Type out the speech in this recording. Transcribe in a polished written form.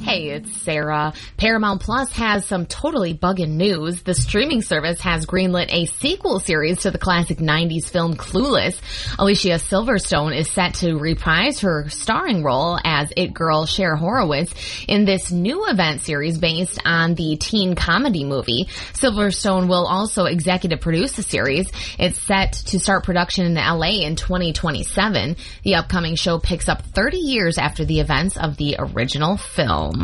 Hey, it's Sarah. Paramount Plus has some totally buggin' news. The streaming service has greenlit a sequel series to the classic 90s film Clueless. Alicia Silverstone is set to reprise her starring role as It Girl Cher Horowitz in this new event series based on the teen comedy movie. Silverstone will also executive produce the series. It's set to start production in LA in 2027. The upcoming show picks up 30 years after the events of the original film.